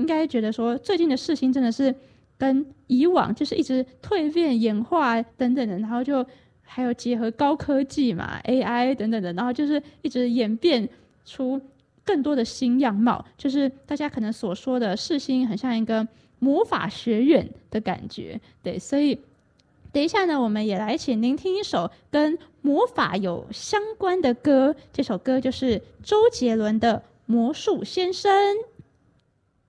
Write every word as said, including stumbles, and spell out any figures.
应该觉得说，最近的世新真的是跟以往就是一直蜕变演化等等的，然后就还有结合高科技嘛 A I 等等的，然后就是一直演变出更多的新样貌，就是大家可能所说的世新很像一个魔法学院的感觉。对，所以等一下呢，我们也来请聆听一首跟魔法有相关的歌，这首歌就是周杰伦的《魔术先生》。